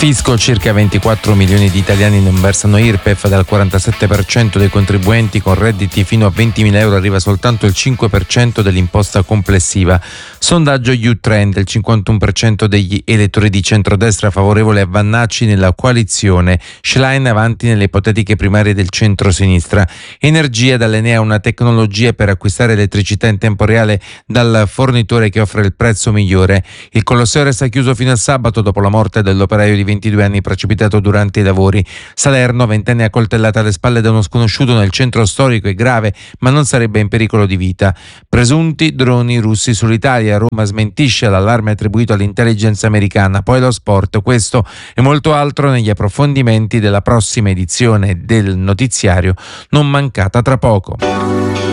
Fisco: circa 24 milioni di italiani non versano IRPEF, dal 47% dei contribuenti con redditi fino a 20.000 euro arriva soltanto il 5% dell'imposta complessiva. Sondaggio YouTrend: il 51% degli elettori di centrodestra favorevole a Vannacci nella coalizione, Schlein avanti nelle ipotetiche primarie del centro-sinistra. Energia: dall'Enea una tecnologia per acquistare elettricità in tempo reale dal fornitore che offre il prezzo migliore. Il Colosseo resta chiuso fino a sabato dopo la morte dell'operaio di 22 anni precipitato durante i lavori. Salerno: ventenne accoltellata alle spalle da uno sconosciuto nel centro storico, è grave ma non sarebbe in pericolo di vita. Presunti droni russi sull'Italia, Roma smentisce l'allarme attribuito all'intelligence americana. Poi lo sport, questo e molto altro negli approfondimenti della prossima edizione del notiziario, non mancata tra poco.